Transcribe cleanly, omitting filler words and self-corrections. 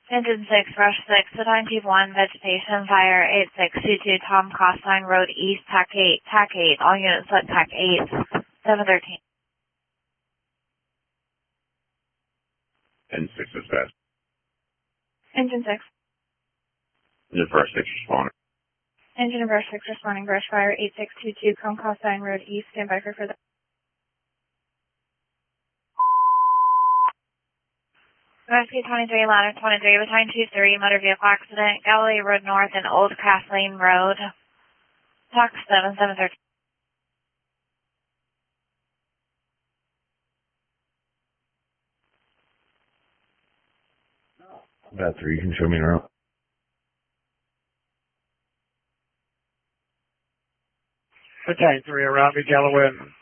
Engine 6, Rush 6, to 921, Vegetation Fire 8622, Tom Costine Road East, TAC 8, all units at TAC 8, 713. Engine 6 dispatch. Engine 6. Engine Brush 6 responding. Engine of Brush 6 responding, Brush Fire 8622, Tom Costine Road East, stand by for further. Rescue 23, ladder 23, battalion 23, motor vehicle accident, Galilee Road North and Old Kathleen Road. TAC 713. About 3, you can show me around. Battalion 3, around me, Galloway.